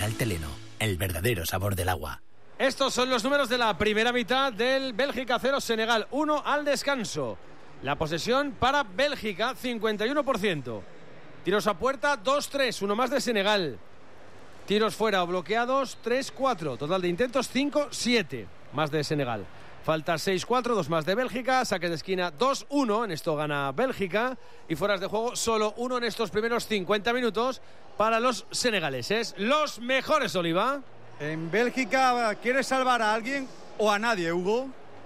Mineral Teleno, el verdadero sabor del agua. Estos son los números de la primera mitad del Bélgica 0, Senegal 1 al descanso. La posesión para Bélgica, 51%. Tiros a puerta, 2-3, uno más de Senegal. Tiros fuera o bloqueados, 3-4. Total de intentos, 5-7, más de Senegal. Falta 6-4, 2 más de Bélgica. Saques de esquina, 2-1. En esto gana Bélgica. Y fueras de juego, solo 1 en estos primeros 50 minutos para los senegaleses. Los mejores, Oliva. En Bélgica, ¿quieres salvar a alguien o a nadie, Hugo?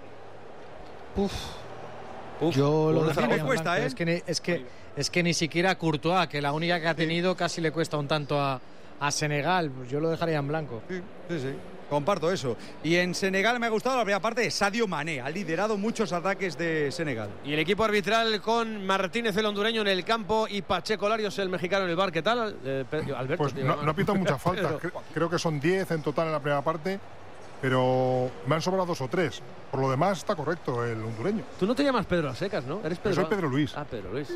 Yo lo dejaría me cuesta, blanco. Es que ni siquiera Courtois, que la única que ha tenido, casi le cuesta un tanto a Senegal. Pues yo lo dejaría en blanco. Sí. Comparto eso. Y en Senegal me ha gustado la primera parte de Sadio Mané. Ha liderado muchos ataques de Senegal. Y el equipo arbitral con Martínez, el hondureño, en el campo y Pacheco Larios, el mexicano, en el bar. ¿Qué tal, Alberto? Pues no ha pitado muchas faltas. Creo que son 10 en total en la primera parte, pero me han sobrado 2 o 3. Por lo demás está correcto el hondureño. Tú no te llamas Pedro a secas, ¿no? Eres Pedro. Yo soy Pedro Luis. Ah, Pedro Luis.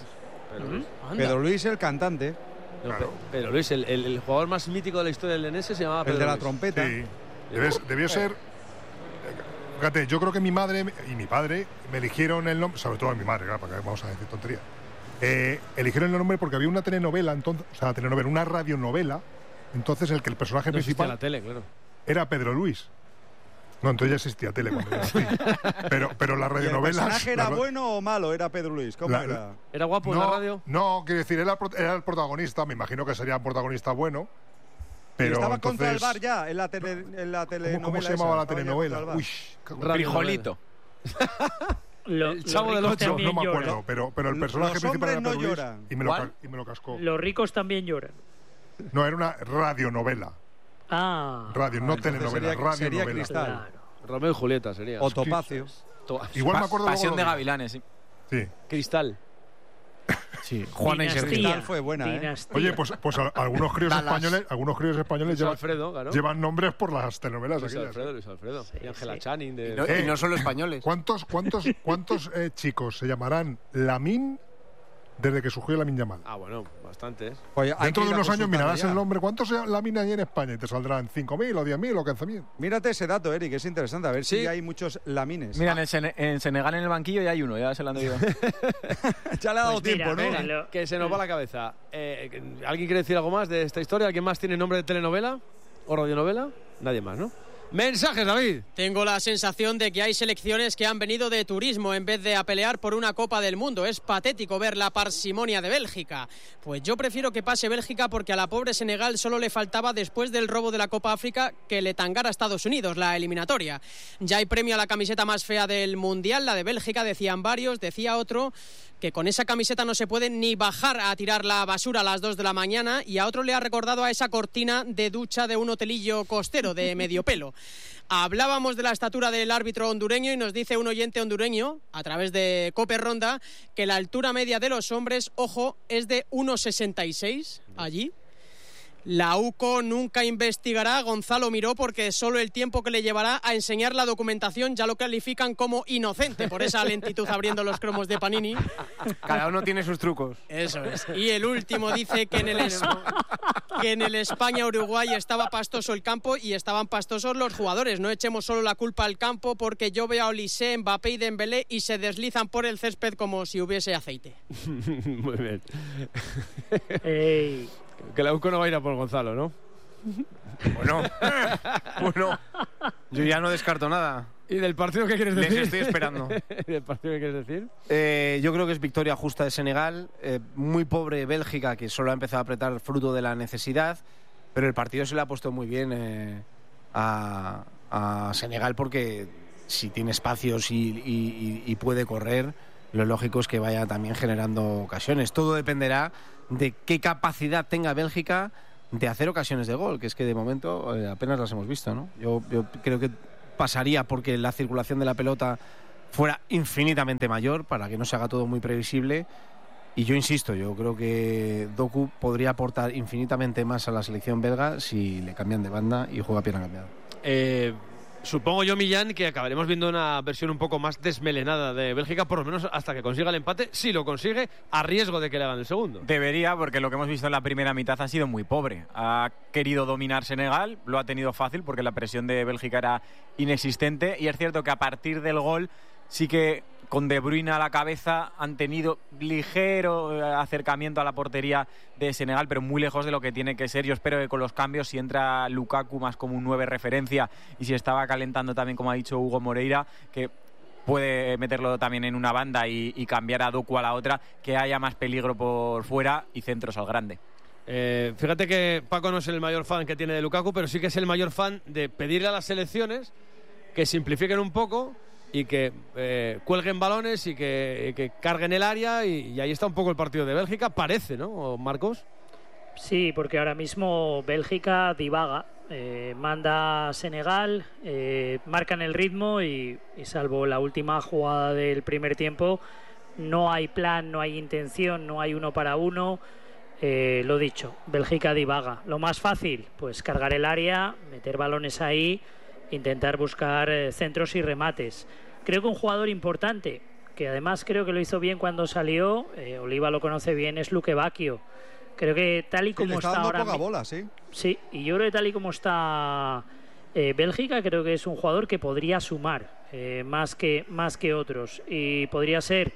Pedro Luis, el cantante. Claro. Pedro Luis, el jugador más mítico de la historia del Lenense, se llamaba Pedro El de la Luis. trompeta. Sí. Debió ser. Fíjate, yo creo que mi madre y mi padre me eligieron el nombre, sobre todo a mi madre, claro, porque vamos a decir tontería. Eligieron el nombre porque había una telenovela, entonces, una radionovela. Entonces el personaje no principal la tele, claro, era Pedro Luis. No, entonces ya existía tele cuando yo nací. Pero la radionovela. ¿El personaje era bueno o malo? Era Pedro Luis. ¿Cómo era? ¿Era guapo en la radio? No, quiero decir, era el protagonista. Me imagino que sería un protagonista bueno. Pero estaba entonces, contra el bar ya en la telenovela. ¿Cómo se llamaba la telenovela? Uy, Frijolito. El Chavo del Ocho. No me acuerdo, pero el personaje principal era Pedro Luis y me lo cascó. Los ricos también lloran. No, era una radionovela. Radio, no telenovela, radionovela. Sería Cristal. Claro. Romeo y Julieta sería. O Topacio. Igual me acuerdo. Pasión de Gavilanes, sí. Sí. Cristal. Sí, Juana y Cristal fue buena, Oye, pues algunos críos españoles llevan nombres por las telenovelas Luis aquellas. Luis Alfredo. Sí, y Ángela Channing. Y no solo españoles. ¿Cuántos chicos se llamarán Lamine desde que surgió Lamine Yamal? Ah, bueno, bastantes. Oye, dentro de unos años mirarás el nombre. ¿Cuántos Lamine hay en España? Y te saldrán 5.000 o 10.000 o 15.000. Mírate ese dato, Eric, es interesante. A ver si hay muchos Lamines. Mira, en Senegal en el banquillo ya hay uno, ya se lo han debido. Ya le ha dado tiempo, ¿no? Venga, que se nos va la cabeza. ¿Alguien quiere decir algo más de esta historia? ¿Alguien más tiene nombre de telenovela o radionovela? Nadie más, ¿no? Mensajes, David. Tengo la sensación de que hay selecciones que han venido de turismo en vez de a pelear por una Copa del Mundo. Es patético ver la parsimonia de Bélgica. Pues yo prefiero que pase Bélgica porque a la pobre Senegal solo le faltaba, después del robo de la Copa África, que le tangara a Estados Unidos la eliminatoria. Ya hay premio a la camiseta más fea del Mundial, la de Bélgica, decían varios, decía otro que con esa camiseta no se puede ni bajar a tirar la basura a las 2 de la mañana, y a otro le ha recordado a esa cortina de ducha de un hotelillo costero de medio pelo. Hablábamos de la estatura del árbitro hondureño y nos dice un oyente hondureño, a través de Cope Ronda, que la altura media de los hombres, ojo, es de 1,66 allí. La UCO nunca investigará a Gonzalo Miró porque solo el tiempo que le llevará a enseñar la documentación ya lo califican como inocente por esa lentitud abriendo los cromos de Panini. Cada uno tiene sus trucos. Eso es. Y el último dice que en el España-Uruguay estaba pastoso el campo y estaban pastosos los jugadores. No echemos solo la culpa al campo porque yo veo a Olise, Mbappé y Dembélé y se deslizan por el césped como si hubiese aceite. Muy bien. Ey. Que la UCO no va a ir a por Gonzalo, ¿no? Bueno, yo ya no descarto nada. ¿Y del partido qué quieres decir? Les estoy esperando. ¿Y del partido qué quieres decir? Yo creo que es victoria justa de Senegal. Muy pobre Bélgica, que solo ha empezado a apretar fruto de la necesidad. Pero el partido se le ha puesto muy bien a Senegal, porque si tiene espacios y puede correr, lo lógico es que vaya también generando ocasiones. Todo dependerá de qué capacidad tenga Bélgica de hacer ocasiones de gol, que es que de momento apenas las hemos visto, ¿no? Yo creo que pasaría porque la circulación de la pelota fuera infinitamente mayor para que no se haga todo muy previsible. Y yo insisto, yo creo que Doku podría aportar infinitamente más a la selección belga si le cambian de banda y juega a pierna cambiada. Supongo yo, Millán, que acabaremos viendo una versión un poco más desmelenada de Bélgica, por lo menos hasta que consiga el empate, si lo consigue, a riesgo de que le hagan el segundo. Debería, porque lo que hemos visto en la primera mitad ha sido muy pobre. Ha querido dominar Senegal, lo ha tenido fácil porque la presión de Bélgica era inexistente, y es cierto que a partir del gol sí que con De Bruyne a la cabeza han tenido ligero acercamiento a la portería de Senegal, pero muy lejos de lo que tiene que ser. Yo espero que con los cambios, si entra Lukaku más como un 9 referencia, y si estaba calentando también, como ha dicho Hugo Moreira, que puede meterlo también en una banda y cambiar a Doku a la otra, que haya más peligro por fuera y centros al grande. Fíjate que Paco no es el mayor fan que tiene de Lukaku, pero sí que es el mayor fan de pedirle a las selecciones que simplifiquen un poco y que cuelguen balones y que carguen el área, y ahí está un poco el partido de Bélgica, parece, ¿no, Marcos? Sí, porque ahora mismo Bélgica divaga, manda a Senegal, marcan el ritmo y salvo la última jugada del primer tiempo no hay plan, no hay intención, no hay uno para uno. Lo dicho, Bélgica divaga. Lo más fácil, pues cargar el área, meter balones ahí, intentar buscar centros y remates. Creo que un jugador importante, que además creo que lo hizo bien cuando salió, Oliva lo conoce bien, es Luque Bacchio. Creo que tal y como está ahora... poca bola, sí. Sí, y yo creo que tal y como está Bélgica, creo que es un jugador que podría sumar más que otros. Y podría ser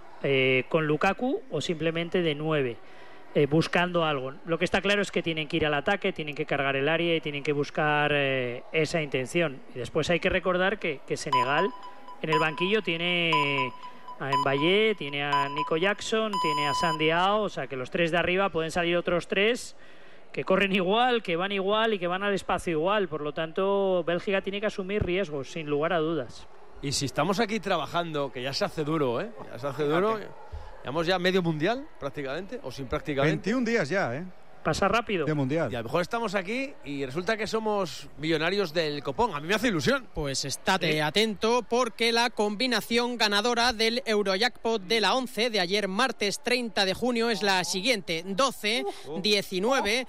con Lukaku o simplemente de 9. Buscando algo. Lo que está claro es que tienen que ir al ataque, tienen que cargar el área y tienen que buscar esa intención. Y después hay que recordar que Senegal en el banquillo tiene a Mbaye, tiene a Nico Jackson, tiene a Sandy Ao, o sea que los 3 de arriba pueden salir otros 3 que corren igual, que van igual y que van al espacio igual. Por lo tanto, Bélgica tiene que asumir riesgos, sin lugar a dudas. Y si estamos aquí trabajando, que ya se hace duro, ya se hace duro. Llevamos ya medio mundial, prácticamente, o sin prácticamente. 21 días ya, Pasa rápido. De mundial. Y a lo mejor estamos aquí y resulta que somos millonarios del copón. A mí me hace ilusión. Pues estate atento, porque la combinación ganadora del Eurojackpot de la 11 de ayer martes 30 de junio es la siguiente: 12, 19,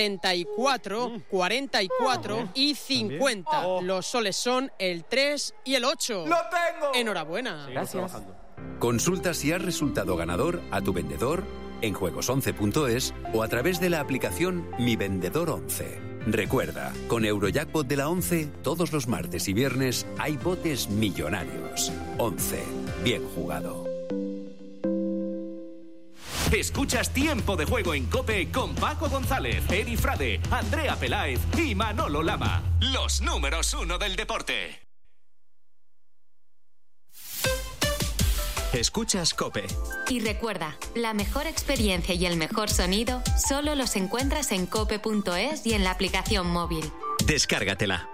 34, 44 y 50. Los soles son el 3 y el 8. ¡Lo tengo! Enhorabuena. Gracias. Consulta si has resultado ganador a tu vendedor en juegos11.es o a través de la aplicación Mi Vendedor 11. Recuerda, con Eurojackpot de la 11, todos los martes y viernes hay botes millonarios. 11. Bien jugado. Escuchas Tiempo de Juego en COPE con Paco González, Eri Frade, Andrea Peláez y Manolo Lama. Los números 1 del deporte. Escuchas COPE. Y recuerda, la mejor experiencia y el mejor sonido solo los encuentras en cope.es y en la aplicación móvil. Descárgatela.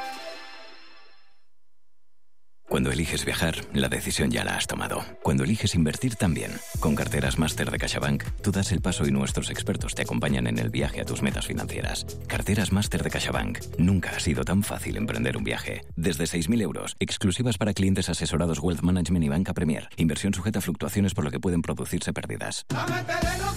Cuando eliges viajar, la decisión ya la has tomado. Cuando eliges invertir también. Con Carteras Máster de CaixaBank, tú das el paso y nuestros expertos te acompañan en el viaje a tus metas financieras. Carteras Máster de CaixaBank. Nunca ha sido tan fácil emprender un viaje. Desde 6.000 euros, exclusivas para clientes asesorados Wealth Management y Banca Premier. Inversión sujeta a fluctuaciones por lo que pueden producirse pérdidas.